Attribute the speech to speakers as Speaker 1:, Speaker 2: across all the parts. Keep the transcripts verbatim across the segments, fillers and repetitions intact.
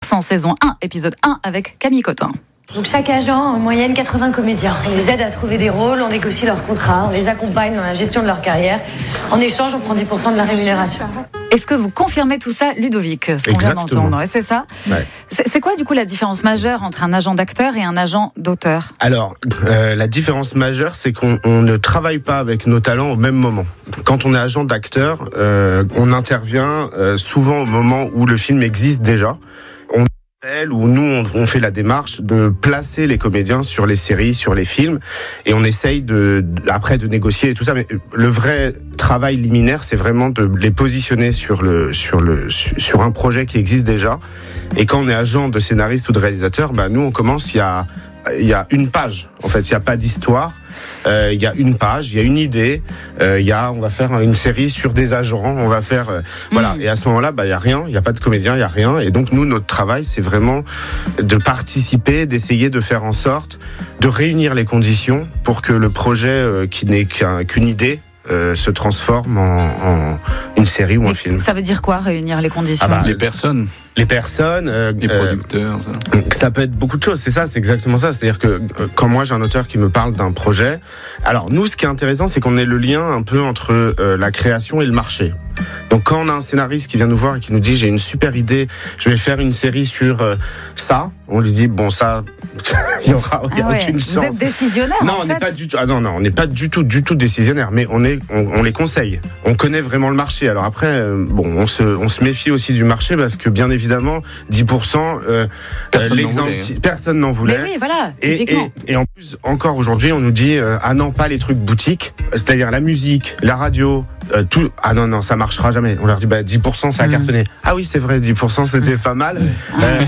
Speaker 1: cent saison un, épisode un avec Camille Cotin.
Speaker 2: Donc chaque agent, en moyenne quatre-vingts comédiens. On les aide à trouver des rôles, on négocie leurs contrats, on les accompagne dans la gestion de leur carrière. En échange, on prend dix pour cent de la rémunération.
Speaker 1: Est-ce que vous confirmez tout ça, Ludovic, ce qu'on vient d'entendre? C'est ça.
Speaker 3: Ouais.
Speaker 1: c'est, c'est quoi du coup la différence majeure entre un agent d'acteur et un agent d'auteur?
Speaker 3: Alors, euh, la différence majeure, c'est qu'on on ne travaille pas avec nos talents au même moment. Quand on est agent d'acteur, euh, on intervient euh, souvent au moment où le film existe déjà. On où nous on, on fait la démarche de placer les comédiens sur les séries, sur les films, et on essaye de, de après de négocier et tout ça. Mais le vrai travail liminaire, c'est vraiment de les positionner sur le sur le sur un projet qui existe déjà. Et quand on est agent de scénariste ou de réalisateur, bah nous on commence, il y a il y a une page. En fait, il y a pas d'histoire. Euh, il y a une page, il y a une idée. Euh, il y a, on va faire une série sur des agents. On va faire, euh, mmh. voilà. Et à ce moment-là, bah il y a rien. Il y a pas de comédien, il y a rien. Et donc nous, notre travail, c'est vraiment de participer, d'essayer de faire en sorte de réunir les conditions pour que le projet euh, qui n'est qu'un, qu'une idée euh, se transforme en, en une série ou
Speaker 1: Mais
Speaker 3: un film.
Speaker 1: Ça veut dire quoi, réunir les conditions?
Speaker 3: Ah bah,
Speaker 4: les personnes.
Speaker 3: Les personnes, euh,
Speaker 4: les producteurs.
Speaker 3: Euh, ça. ça peut être beaucoup de choses. C'est ça, c'est exactement ça. C'est-à-dire que euh, quand moi j'ai un auteur qui me parle d'un projet, alors nous, ce qui est intéressant, c'est qu'on ait le lien un peu entre euh, la création et le marché. Donc quand on a un scénariste qui vient nous voir et qui nous dit j'ai une super idée, je vais faire une série sur euh, ça, on lui dit bon ça, il y aura, il y a
Speaker 1: ah ouais.
Speaker 3: aucune chance.
Speaker 1: Vous êtes décisionnaire?
Speaker 3: Non,
Speaker 1: en
Speaker 3: on
Speaker 1: fait.
Speaker 3: n'est pas du tout. Ah non non, on n'est pas du tout du tout décisionnaire, mais on est, on, on les conseille. On connaît vraiment le marché. Alors après, euh, bon, on se, on se méfie aussi du marché parce que bien évidemment, dix pour cent, euh,
Speaker 4: personne,
Speaker 3: euh,
Speaker 4: n'en voulait, hein.
Speaker 3: personne n'en voulait.
Speaker 1: Mais oui, voilà.
Speaker 3: Et, et, et en plus, encore aujourd'hui, on nous dit euh, ah non, pas les trucs boutiques, c'est-à-dire la musique, la radio. Euh, tout ah non non ça marchera jamais. On leur dit bah dix pour cent ça a mmh. cartonné. Ah oui c'est vrai, dix pour cent c'était pas mal.
Speaker 1: Ah
Speaker 3: euh,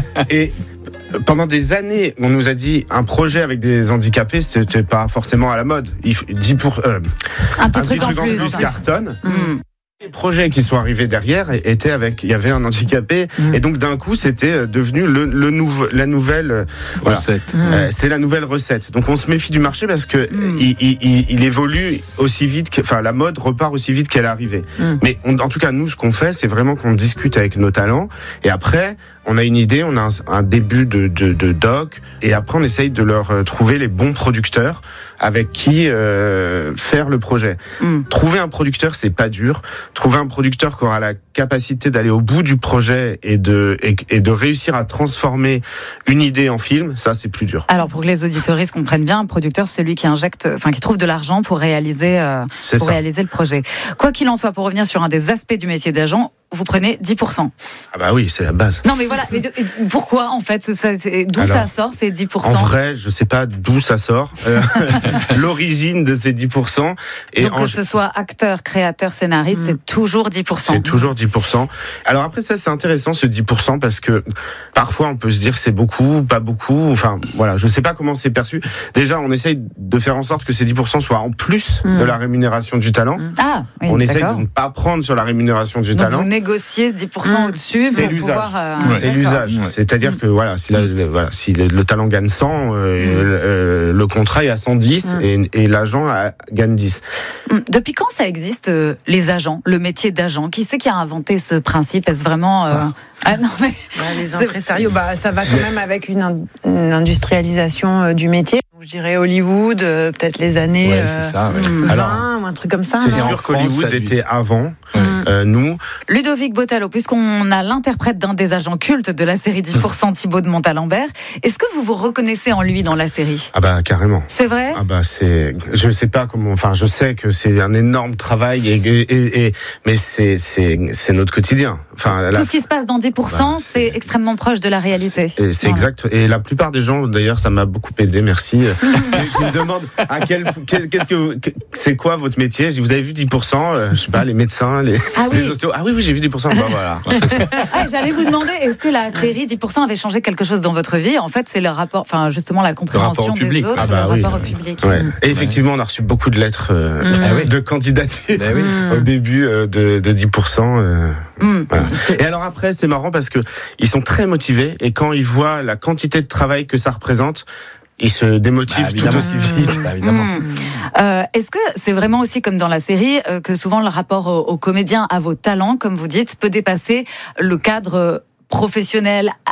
Speaker 3: et pendant des années on nous a dit un projet avec des handicapés c'était pas forcément à la mode. Il faut dix pour euh,
Speaker 1: un petit
Speaker 3: un
Speaker 1: truc,
Speaker 3: truc
Speaker 1: en,
Speaker 3: en
Speaker 1: plus,
Speaker 3: plus cartonne.
Speaker 1: Mmh.
Speaker 3: Les projets qui sont arrivés derrière étaient avec, il y avait un handicapé mmh. et donc d'un coup c'était devenu le, le nouveau, la nouvelle voilà,
Speaker 4: recette.
Speaker 3: Mmh. Euh, c'est la nouvelle recette. Donc on se méfie du marché parce que mmh. il, il, il, il évolue aussi vite, que, enfin la mode repart aussi vite qu'elle est arrivée. Mmh. Mais on, en tout cas nous ce qu'on fait c'est vraiment qu'on discute avec nos talents et après on a une idée, on a un, un début de, de, de doc et après on essaye de leur euh, trouver les bons producteurs avec qui euh, faire le projet. Mm. Trouver un producteur, c'est pas dur. Trouver un producteur qui aura la capacité d'aller au bout du projet et de, et, et de réussir à transformer une idée en film, ça c'est plus dur.
Speaker 1: Alors pour que les auditeuristes comprennent bien, un producteur, c'est celui qui injecte, enfin qui trouve de l'argent pour réaliser, euh, pour réaliser le projet. Quoi qu'il en soit, pour revenir sur un des aspects du métier d'agent, vous prenez dix pour cent.
Speaker 3: Ah bah oui, c'est la base.
Speaker 1: Non mais voilà, mais de, pourquoi en fait ça, c'est, d'où Alors, ça sort ces dix pour cent?
Speaker 3: En vrai, je sais pas d'où ça sort, euh, l'origine de ces dix pour cent.
Speaker 1: Et donc en... que ce soit acteur, créateur, scénariste, mmh. c'est toujours dix pour cent.
Speaker 3: C'est toujours dix pour cent. Alors après ça c'est intéressant ce dix pour cent parce que parfois on peut se dire c'est beaucoup, pas beaucoup, enfin voilà, je sais pas comment c'est perçu. Déjà on essaye de faire en sorte que ces dix pour cent soient en plus mmh. de la rémunération du talent.
Speaker 1: Ah, oui,
Speaker 3: on essaye
Speaker 1: d'accord.
Speaker 3: de ne pas prendre sur la rémunération du
Speaker 1: donc
Speaker 3: talent.
Speaker 1: Vous négocier dix pour cent mmh. au-dessus
Speaker 3: c'est
Speaker 1: pour
Speaker 3: l'usage.
Speaker 1: pouvoir... Euh...
Speaker 3: Ouais. C'est l'usage. Ouais. C'est-à-dire que voilà, si, la, le, voilà, si le, le talent gagne cent, euh, mmh. euh, le contrat est à cent dix mmh. et, et l'agent a, gagne dix.
Speaker 1: Mmh. Depuis quand ça existe, euh, les agents, le métier d'agent? Qui c'est qui a inventé ce principe? Est-ce vraiment... Euh... Ah. Ah, non, mais...
Speaker 5: bah, les impresarios, bah, ça va quand même avec une, in- une industrialisation euh, du métier. Je dirais Hollywood, euh, peut-être les années
Speaker 4: ouais, c'est ça, ouais.
Speaker 5: vingt
Speaker 3: Alors,
Speaker 5: ou un truc comme ça.
Speaker 3: C'est
Speaker 5: non
Speaker 3: sûr qu'Hollywood
Speaker 4: France,
Speaker 3: était avant.
Speaker 4: Ouais.
Speaker 3: Euh, nous.
Speaker 1: Ludovic Bottalo, puisqu'on a l'interprète d'un des agents cultes de la série dix pour cent, Thibaut de Montalembert, est-ce que vous vous reconnaissez en lui dans la série?
Speaker 3: Ah bah carrément.
Speaker 1: C'est vrai?
Speaker 3: Ah bah c'est, je sais pas comment, enfin je sais que c'est un énorme travail et, et, et, et mais c'est c'est c'est notre quotidien. Enfin
Speaker 1: là, tout ce qui se passe dans dix pour cent, bah, c'est, c'est extrêmement proche de la réalité.
Speaker 3: C'est, c'est voilà. Exact. Et la plupart des gens, d'ailleurs, ça m'a beaucoup aidé. Merci. Ils me demandent à quel, qu'est-ce que, vous, c'est quoi votre métier? Je dis, vous avez vu dix pour cent, euh, je sais pas, les médecins, les,
Speaker 1: ah oui.
Speaker 3: les ostéos. Ah oui, oui, j'ai vu dix pour cent. Bah, voilà.
Speaker 1: Ah, j'allais vous demander, est-ce que la série dix pour cent avait changé quelque chose dans votre vie? En fait, c'est le rapport, enfin, justement, la compréhension des autres, ah bah, le oui, rapport oui. au public.
Speaker 3: Ouais. Et effectivement, on a reçu beaucoup de lettres euh, mmh. de candidature bah, oui. au début euh, de, de dix pour cent. Euh, mmh. voilà. Et alors après, c'est marrant parce que ils sont très motivés et quand ils voient la quantité de travail que ça représente, ils se démotivent bah, tout aussi vite.
Speaker 4: Bah, évidemment.
Speaker 1: Mmh. Euh, est-ce que c'est vraiment aussi comme dans la série euh, que souvent le rapport aux, aux comédiens, à vos talents, comme vous dites, peut dépasser le cadre professionnel,